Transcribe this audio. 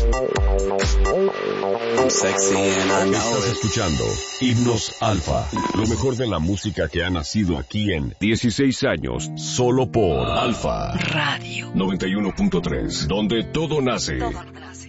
Sexy and I know Estás it. escuchando Himnos Alfa, lo mejor de la música que ha nacido aquí en 16 años, solo por Alfa Radio 91.3, donde todo nace.